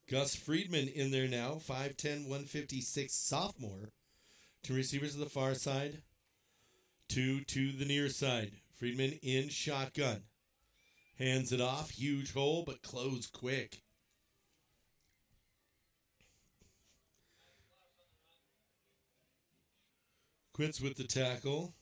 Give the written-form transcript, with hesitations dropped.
Gus Friedman in there now, 5'10", 156 sophomore. Two receivers to the far side, two to the near side. Friedman in shotgun. Hands it off. Huge hole, but closed quick. Quits with the tackle.